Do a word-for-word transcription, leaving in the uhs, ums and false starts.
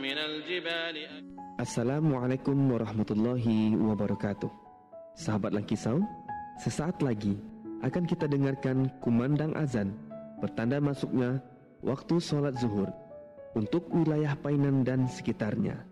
Assalamualaikum warahmatullahi wabarakatuh. Sahabat Langkisau, sesaat lagi akan kita dengarkan kumandang azan bertanda masuknya waktu solat zuhur untuk wilayah Painan dan sekitarnya.